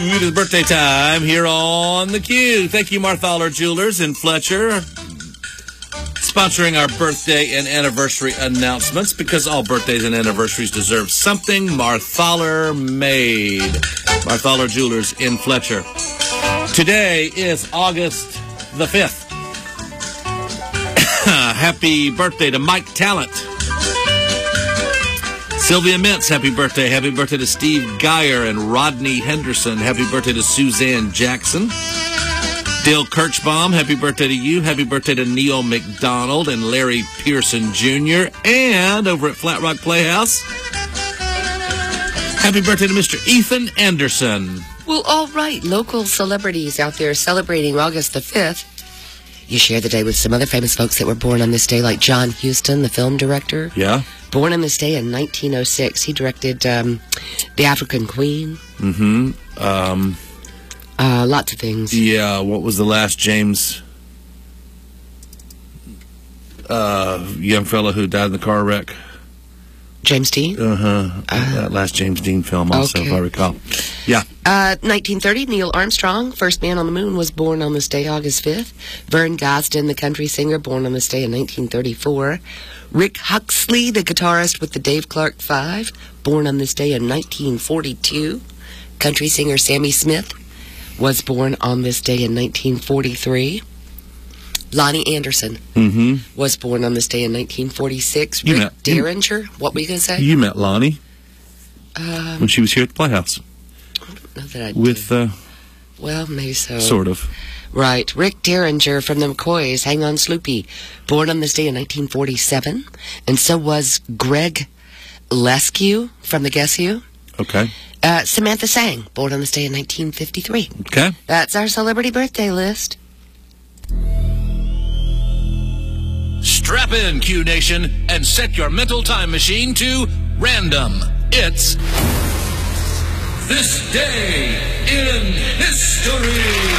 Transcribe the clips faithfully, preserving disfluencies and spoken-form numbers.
It is birthday time here on The Q. Thank you, Marthaler Jewelers in Fletcher, sponsoring our birthday and anniversary announcements, because all birthdays and anniversaries deserve something Marthaler made. Marthaler Jewelers in Fletcher. Today is August the fifth. Happy birthday to Mike Talent. Sylvia Mintz, happy birthday. Happy birthday to Steve Geyer and Rodney Henderson. Happy birthday to Suzanne Jackson. Dale Kirchbaum, happy birthday to you. Happy birthday to Neil McDonald and Larry Pearson Junior And over at Flat Rock Playhouse, happy birthday to Mister Ethan Anderson. Well, all right, local celebrities out there celebrating August the fifth. You share the day with some other famous folks that were born on this day, like John Huston, the film director. Yeah. Born on this day in nineteen oh six. He directed um, The African Queen. Mm-hmm. Um, uh, lots of things. Yeah, what was the last James... Uh, young fellow who died in the car wreck? James Dean? Uh-huh. Uh, that last James Dean film also, okay. if I recall. Yeah. Uh, nineteen thirty, Neil Armstrong, first man on the moon, was born on this day, August fifth. Vern Gosdin, the country singer, born on this day in nineteen thirty-four. Rick Huxley, the guitarist with the Dave Clark Five, born on this day in nineteen forty-two. Country singer Sammy Smith was born on this day in nineteen forty-three. Lonnie Anderson mm-hmm. was born on this day in nineteen forty-six. You Rick met, Derringer, what were you going to say? You met Lonnie um, when she was here at the Playhouse. I don't know that I With, did. uh... Well, maybe so. Sort of. Right. Rick Derringer from the McCoys, Hang On Sloopy, born on this day in nineteen forty-seven. And so was Greg Lescue from the Guess Who. Okay. Uh, Samantha Sang, born on this day in nineteen fifty-three. Okay. That's our celebrity birthday list. Strap in, Q Nation, and set your mental time machine to random. It's This Day in History.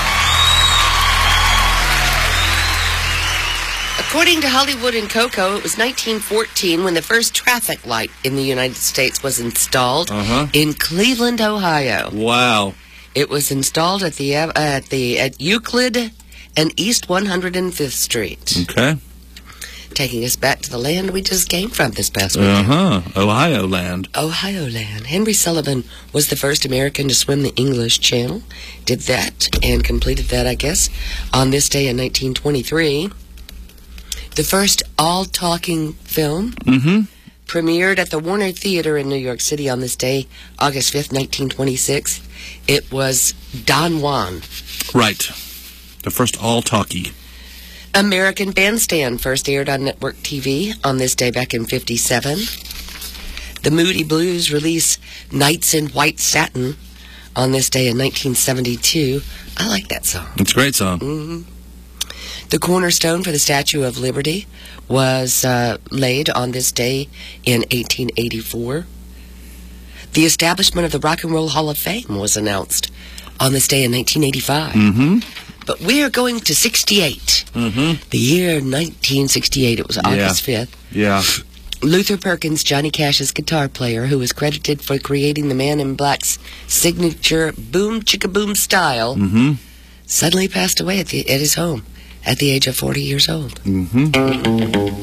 According to Hollywood and Coco, it was nineteen fourteen when the first traffic light in the United States was installed uh-huh. in Cleveland, Ohio. Wow. It was installed at the uh, at the at Euclid and East one hundred fifth Street. Okay. Taking us back to the land we just came from this past weekend. Uh-huh. Ohio land. Ohio land. Henry Sullivan was the first American to swim the English Channel. Did that and completed that, I guess, on this day in nineteen twenty-three. The first all-talking film mm-hmm. premiered at the Warner Theater in New York City on this day, August fifth, nineteen twenty-six. It was Don Juan. Right. The first all-talkie. American Bandstand first aired on network T V on this day back in fifty-seven. The Moody Blues release Nights in White Satin on this day in nineteen seventy-two. I like that song. It's a great song. Mm-hmm. The cornerstone for the Statue of Liberty was uh, laid on this day in eighteen eighty-four. The establishment of the Rock and Roll Hall of Fame was announced on this day in nineteen eighty-five. Mm-hmm. But we are going to sixty-eight. Mm-hmm. The year nineteen sixty-eight. It was August fifth. Yeah. Luther Perkins, Johnny Cash's guitar player, who was credited for creating the Man in Black's signature boom chicka boom style, mm-hmm. suddenly passed away at, the, at his home at the age of forty years old. Mm-hmm.